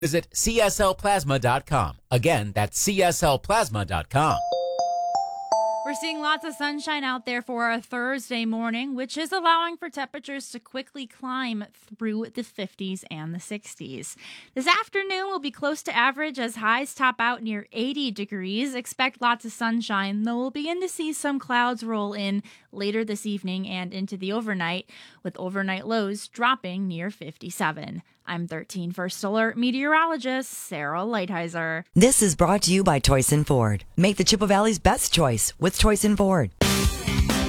Visit cslplasma.com. Again, that's cslplasma.com. We're seeing lots of sunshine out there for a Thursday morning, which is allowing for temperatures to quickly climb through the 50s and the 60s. This afternoon will be close to average as highs top out near 80 degrees. Expect lots of sunshine, though we'll begin to see some clouds roll in later this evening and into the overnight, with overnight lows dropping near 57. I'm 13 First Alert meteorologist Sarah Lighthizer. This is brought to you by Toyson Ford. Make the Chippewa Valley's best choice with Toyson Ford.